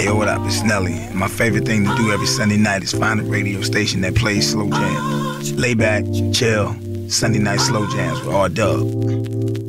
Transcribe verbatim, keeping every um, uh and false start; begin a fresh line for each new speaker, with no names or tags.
Hey, yo, what up? It's Nelly. And my favorite thing to do every Sunday night is find a radio station that plays slow jams. Lay back, chill, Sunday night slow jams with R Dub.